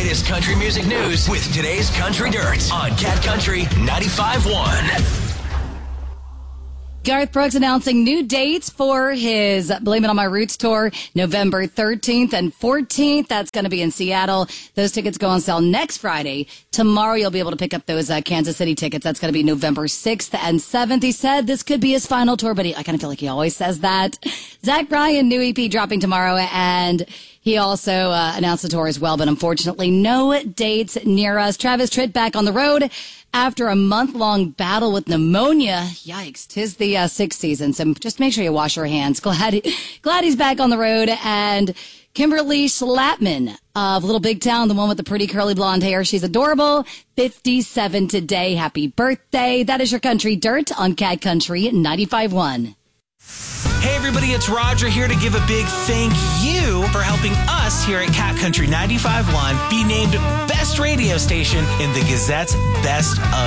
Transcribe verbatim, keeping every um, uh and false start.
latest country music news with today's Country Dirt on Cat Country ninety-five point one. Garth Brooks announcing new dates for his Blame It On My Roots tour, November thirteenth and fourteenth. That's going to be in Seattle. Those tickets go on sale next Friday. Tomorrow you'll be able to pick up those uh, Kansas City tickets. That's going to be November sixth and seventh. He said this could be his final tour, but he, I kind of feel like he always says that. Zach Bryan, new E P dropping tomorrow, and he also uh, announced the tour as well, but unfortunately no dates near us. Travis Tritt back on the road after a month-long battle with pneumonia. Yikes, 'tis the uh, sixth season, so just make sure you wash your hands. Glad, glad he's back on the road. And Kimberly Schlappman of Little Big Town, the one with the pretty curly blonde hair, she's adorable. fifty-seven today. Happy birthday. That is your Country Dirt on Cat Country ninety-five point one. Hey everybody, it's Roger here to give a big thank you for helping us here at Cat Country ninety-five point one be named Best Radio Station in the Gazette's Best of